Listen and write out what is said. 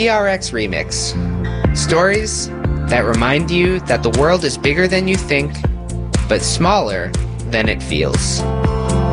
PRX Remix. Stories that remind you that the world is bigger than you think, but smaller than it feels.